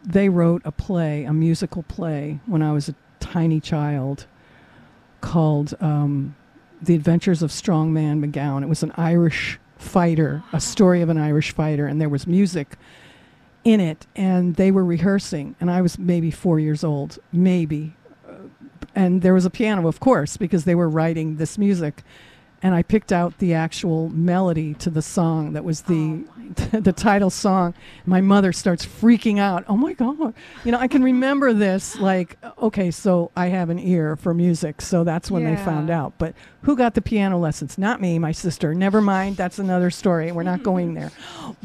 they wrote a play, a musical play, when I was a tiny child called The Adventures of Strongman McGowan. It was an Irish fighter, a story of an Irish fighter, and there was music in it, and they were rehearsing, and I was maybe 4 years old, maybe. And there was a piano, of course, because they were writing this music. And I picked out the actual melody to the song that was the title song. My mother starts freaking out. Oh my God. You know, I can remember this like, okay, so I have an ear for music. So that's when they found out. But who got the piano lessons? Not me, my sister. Never mind. That's another story. We're not going there.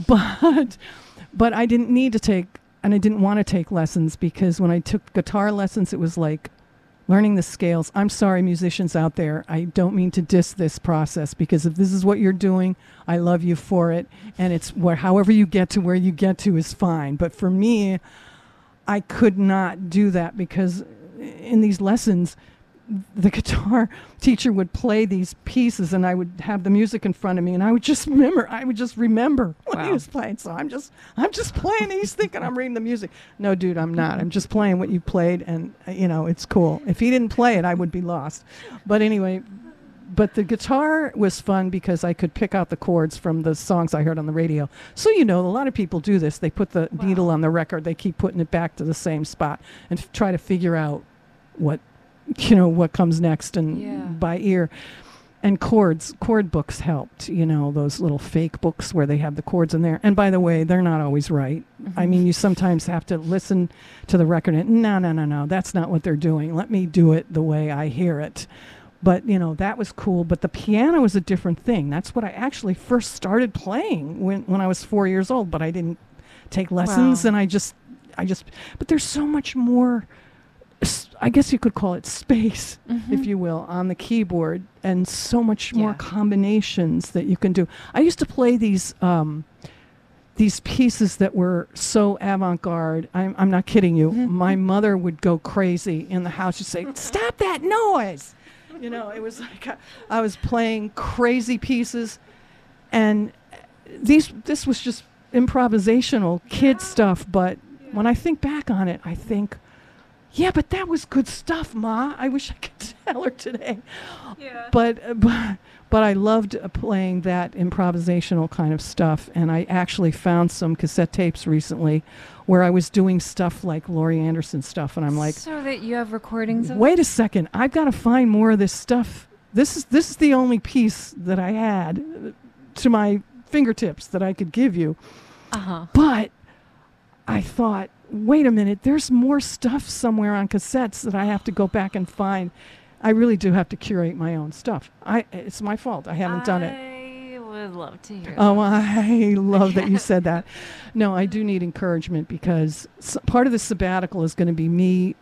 But I didn't need to take, and I didn't want to take lessons, because when I took guitar lessons, it was like learning the scales. I'm sorry, musicians out there. I don't mean to diss this process, because if this is what you're doing, I love you for it. And it's however you get to where you get to is fine. But for me, I could not do that, because in these lessons, the guitar teacher would play these pieces, and I would have the music in front of me, and I would just remember what he was playing. So I'm just playing, and he's thinking I'm reading the music. No, dude, I'm not. I'm just playing what you played, and it's cool. If he didn't play it, I would be lost. But anyway, but the guitar was fun because I could pick out the chords from the songs I heard on the radio. So a lot of people do this. They put the needle on the record. They keep putting it back to the same spot and try to figure out what comes next, and by ear. And chord books helped, those little fake books where they have the chords in there. And by the way, they're not always right. Mm-hmm. I mean, you sometimes have to listen to the record and no, that's not what they're doing. Let me do it the way I hear it. But, that was cool. But the piano was a different thing. That's what I actually first started playing when I was 4 years old, but I didn't take lessons. And I just, but there's so much more, I guess you could call it space, if you will, on the keyboard, and so much more combinations that you can do. I used to play these pieces that were so avant-garde. I'm not kidding you. My mother would go crazy in the house. She'd say, "Stop that noise!" It was like I was playing crazy pieces, and this was just improvisational kid stuff. But when I think back on it, I think, yeah, but that was good stuff, Ma. I wish I could tell her today. Yeah. But I loved playing that improvisational kind of stuff, and I actually found some cassette tapes recently where I was doing stuff like Laurie Anderson stuff, and I'm like, so that you have recordings of wait a second, I've got to find more of this stuff. This is the only piece that I had to my fingertips that I could give you. But I thought, wait a minute, there's more stuff somewhere on cassettes that I have to go back and find. I really do have to curate my own stuff. It's my fault. I haven't done it. I would love to hear Oh, I love that you said that. No, I do need encouragement, because part of the sabbatical is going to be me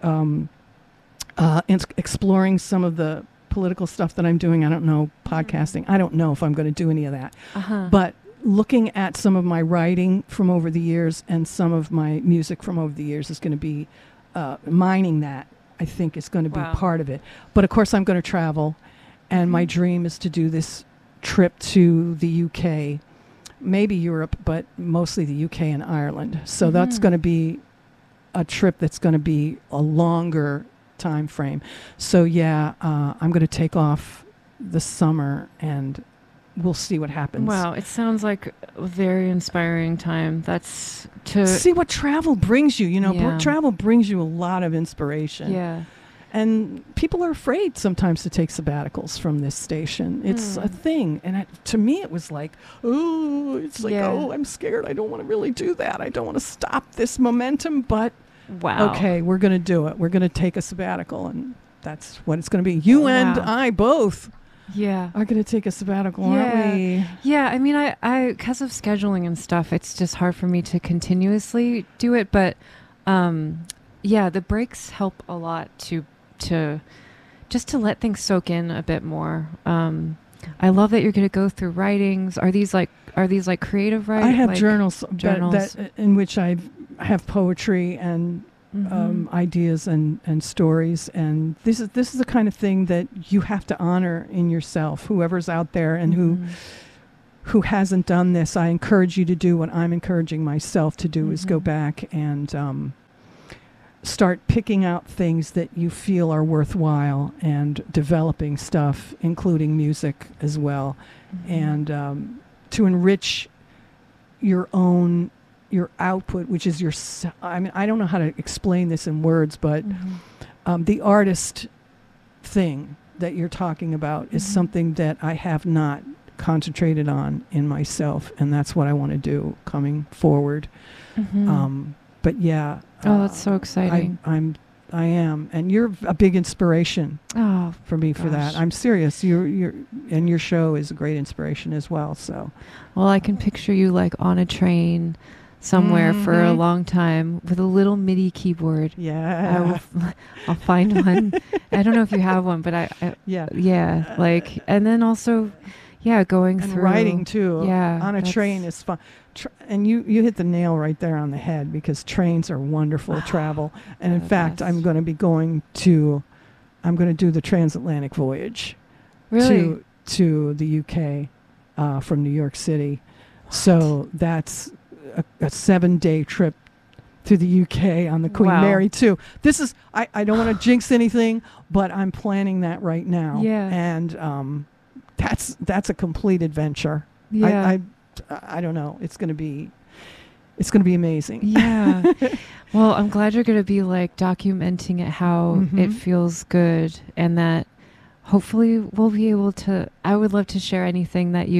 exploring some of the political stuff that I'm doing. I don't know, podcasting. I don't know if I'm going to do any of that. But looking at some of my writing from over the years and some of my music from over the years is going to be mining that. I think is going to be part of it. But of course, I'm going to travel, and my dream is to do this trip to the UK, maybe Europe, but mostly the UK and Ireland. So that's going to be a trip that's going to be a longer time frame. So I'm going to take off the summer, and we'll see what happens. Wow, it sounds like a very inspiring time. That's to see what travel brings you. Travel brings you a lot of inspiration. Yeah. And people are afraid sometimes to take sabbaticals from this station. It's a thing. And to me, it was like, I'm scared. I don't want to really do that. I don't want to stop this momentum. But, okay, we're going to do it. We're going to take a sabbatical. And that's what it's going to be. You and I both are going to take a sabbatical, aren't we? Yeah, I mean, I because of scheduling and stuff, it's just hard for me to continuously do it. But, the breaks help a lot to just to let things soak in a bit more. I love that you're going to go through writings. Are these like creative writing? I have journals that in which I have poetry and ideas and stories, and this is the kind of thing that you have to honor in yourself. Whoever's out there and who hasn't done this, I encourage you to do what I'm encouraging myself to do, is go back and start picking out things that you feel are worthwhile and developing stuff, including music as well, and to enrich your output, which is I mean, I don't know how to explain this in words, but the artist thing that you're talking about is something that I have not concentrated on in myself, and that's what I want to do coming forward. But yeah, that's so exciting. I am, and you're a big inspiration for me for that. I'm serious. And your show is a great inspiration as well. So, well, I can picture you like on a train somewhere for a long time with a little MIDI keyboard. Yeah, I'll find one. I don't know if you have one, but like, and then also, going and through writing too. Yeah, on a train is fun. And you hit the nail right there on the head, because trains are wonderful travel. And in fact, I'm going to do the transatlantic voyage to the UK from New York City. What? So that's a 7-day trip to the UK on the Queen Mary too. This is I don't want to jinx anything, but I'm planning that right now. Yeah. And that's a complete adventure. Yeah. I don't know. It's going to be amazing. Yeah. Well, I'm glad you're going to be like documenting it, how it feels good, and that hopefully we'll be able to. I would love to share anything that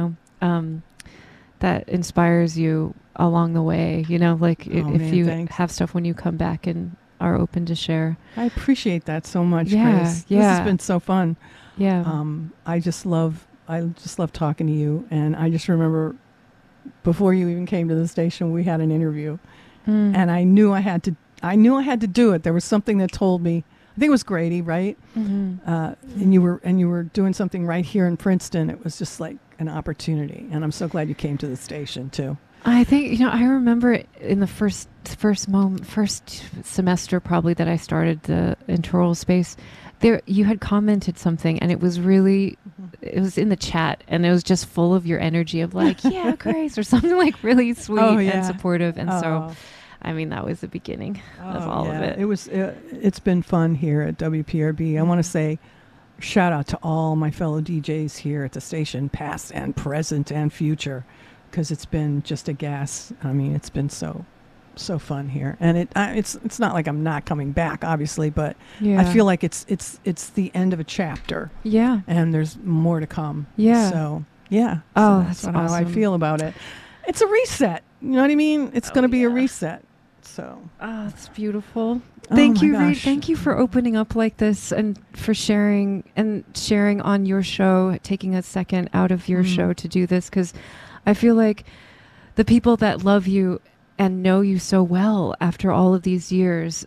that inspires you along the way. Like if you have stuff when you come back and are open to share. I appreciate that so much, Yeah, Chris. yeah. This has been so fun. Yeah. I just love talking to you, and I just remember before you even came to the station, we had an interview, and I knew I had to do it. There was something that told me. I think it was Grady, right? And you were doing something right here in Princeton. It was just like an opportunity, and I'm so glad you came to the station too. I think I remember in the first semester probably that I started the Interaural Space. There, you had commented something, and it was really, it was in the chat, and it was just full of your energy of like, yeah, Grace, or something like really sweet and supportive. And so, I mean, that was the beginning of all of it. It's been fun here at WPRB. I want to say shout out to all my fellow DJs here at the station, past and present and future, because it's been just a gas. I mean, it's been so fun here, and it's not like I'm not coming back, obviously, but I feel like it's the end of a chapter. Yeah, and there's more to come. Yeah. So that's awesome. How I feel about it. It's a reset. You know what I mean? It's going to be a reset. So it's beautiful. Thank you, gosh. Thank you for opening up like this, and for sharing on your show, taking a second out of your show to do this, because I feel like the people that love you and know you so well after all of these years.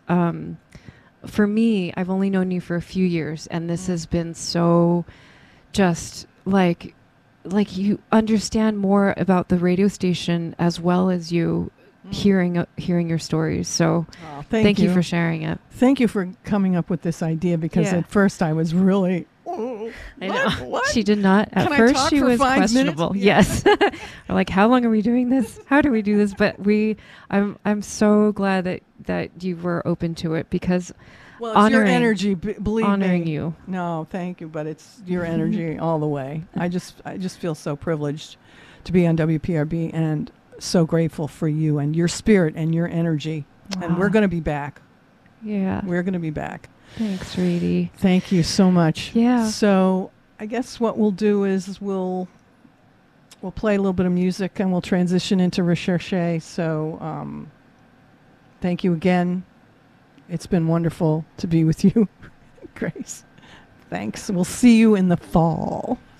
For me, I've only known you for a few years, and this has been so just like you understand more about the radio station as well as you hearing your stories. So thank you for sharing it. Thank you for coming up with this idea, because at first I was really... I know. What? She did not. At Can first, I talk she for was 5 questionable. minutes? Yes. We're like, how long are we doing this? How do we do this? But I'm so glad that you were open to it, because it's your energy. Believe honoring me. you. No, thank you, but it's your energy all the way. I just feel so privileged to be on WPRB, and so grateful for you and your spirit and your energy. Wow. And we're going to be back. Yeah, we're going to be back. Thanks, Reedy. Thank you so much. Yeah. So I guess what we'll do is we'll play a little bit of music, and we'll transition into Recherche. So thank you again. It's been wonderful to be with you, Grace. Thanks. We'll see you in the fall.